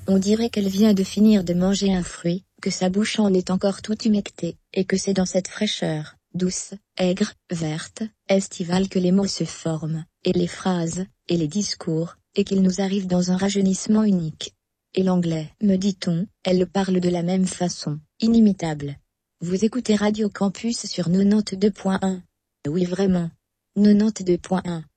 On dirait qu'elle vient de finir de manger un fruit, que sa bouche en est encore toute humectée, et que c'est dans cette fraîcheur, douce, aigre, verte, estivale que les mots se forment, et les phrases, et les discours, et qu'ils nous arrivent dans un rajeunissement unique. Et l'anglais, me dit-on, elle le parle de la même façon, inimitable. Vous écoutez Radio Campus sur 92.1. Oui vraiment. 92.1.